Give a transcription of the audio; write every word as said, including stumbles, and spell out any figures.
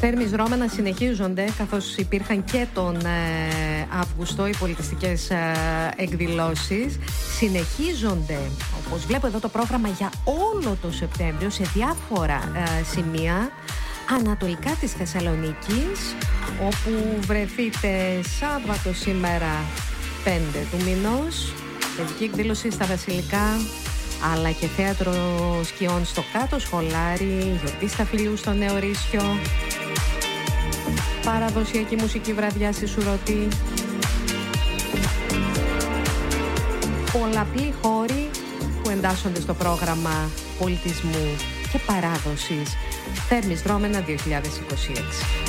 Θέρμης δρόμενα συνεχίζονται, καθώς υπήρχαν και τον ε, Αύγουστο οι πολιτιστικές ε, εκδηλώσεις. Συνεχίζονται, όπως βλέπω εδώ, το πρόγραμμα για όλο το Σεπτέμβριο σε διάφορα ε, σημεία ανατολικά της Θεσσαλονίκης, όπου βρεθείτε Σάββατο σήμερα πέντε του μηνός, παιδική εκδήλωση στα Βασιλικά, αλλά και θέατρο σκιών στο Κάτω Σχολάρι, γιορτή Σταφυλιού στο Νέο Ρήσιο, παραδοσιακή μουσική βραδιά στη Σουρωτή. Πολλαπλοί χώροι που εντάσσονται στο πρόγραμμα πολιτισμού και παράδοσης Θέρμης δρόμενα δύο χιλιάδες είκοσι έξι.